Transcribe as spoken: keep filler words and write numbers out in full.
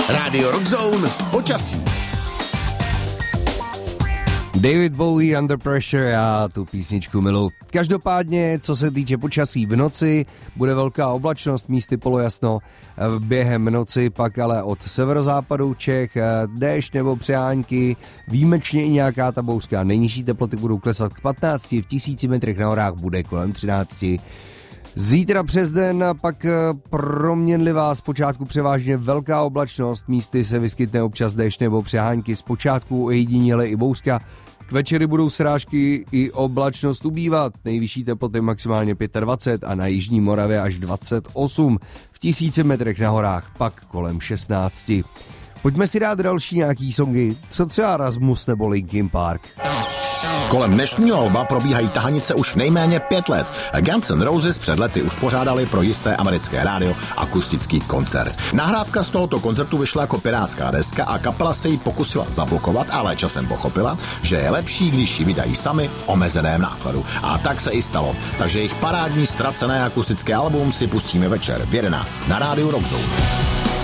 Rádio Rockzone počasí. David Bowie, Under Pressure, já tu písničku miluji. Každopádně, co se týče počasí v noci, bude velká oblačnost, místy polojasno. Během noci pak ale od severozápadu Čech déšť nebo přehánky, výjimečně i nějaká ta bouřka. Nejnižší teploty budou klesat k patnácti, v tisíci metrech na horách bude kolem třinácti. Zítra přes den pak proměnlivá, zpočátku převážně velká oblačnost, místy se vyskytne občas déšť nebo přehánky, zpočátku ojediněle i bouřka. K večery budou srážky i oblačnost ubývat, nejvyšší teploty maximálně dvacet pět a na jižní Moravě až dvacet osm, v tisíci metrech na horách pak kolem šestnácti. Pojďme si dát další nějaký songy, co třeba Rasmus nebo Linkin Park. Kolem dnešního alba probíhají tahanice už nejméně pět let. Guns N' Roses před lety uspořádali pro jisté americké rádio akustický koncert. Nahrávka z tohoto koncertu vyšla jako pirátská deska a kapela se ji pokusila zablokovat, ale časem pochopila, že je lepší, když ji vydají sami v omezeném nákladu. A tak se i stalo. Takže jejich parádní ztracené akustické album si pustíme večer v jedenáct na rádiu Rockzone.